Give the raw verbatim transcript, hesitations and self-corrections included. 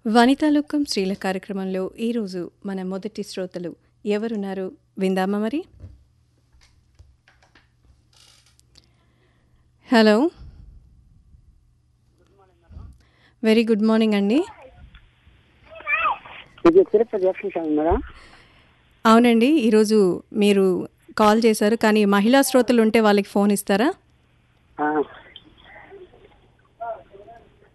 వనితాలోకం స్త్రీల కార్యక్రమంలో ఈరోజు మన మొదటి శ్రోతలు ఎవరున్నారు విందామా మరి. హలో, వెరీ గుడ్ మార్నింగ్ అండి. అవునండి, ఈరోజు మీరు కాల్ చేశారు, కానీ మహిళా శ్రోతలు ఉంటే వాళ్ళకి ఫోన్ ఇస్తారా?